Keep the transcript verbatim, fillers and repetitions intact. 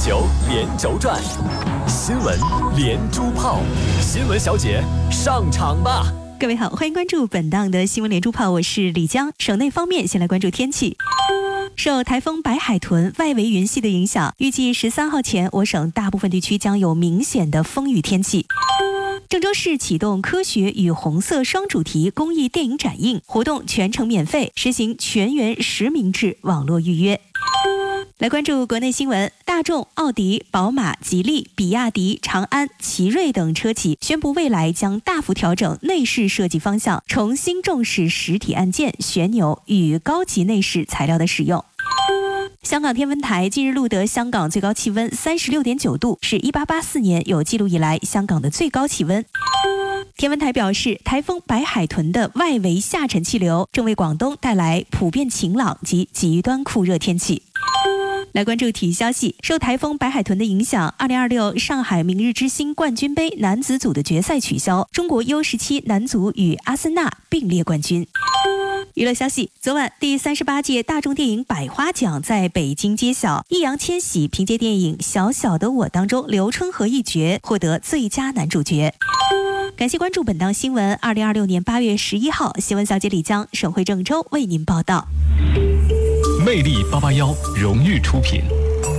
球连轴转，新闻连珠炮，新闻小姐上场吧！ 各位好，欢迎关注本档的新闻连珠炮，我是李江。省内方面，先来关注天气。受台风白海豚外围云系的影响，预计十三号前，我省大部分地区将有明显的风雨天气。郑州市启动科学与红色双主题公益电影展映活动，全程免费，实行全员实名制网络预约。来关注国内新闻，大众、奥迪、宝马、吉利、比亚迪、长安、奇瑞等车企宣布，未来将大幅调整内饰设计方向，重新重视实体按键、旋钮与高级内饰材料的使用。香港天文台近日录得香港最高气温 三十六点九度，是一八八四年有记录以来香港的最高气温。天文台表示，台风白海豚的外围下沉气流正为广东带来普遍晴朗及极端酷热天气。来关注体育消息，受台风白海豚的影响，二零二六上海明日之星冠军杯男子组的决赛取消，中国 U 十七 男足与阿森纳并列冠军。娱乐消息，昨晚第三十八届大众电影百花奖在北京揭晓，易烊千玺凭借电影《小小的我》当中刘春和一角获得最佳男主角。感谢关注本档新闻，二零二六年八月十一号，新闻小姐李江，省会郑州为您报道。 魅力八八幺荣誉出品。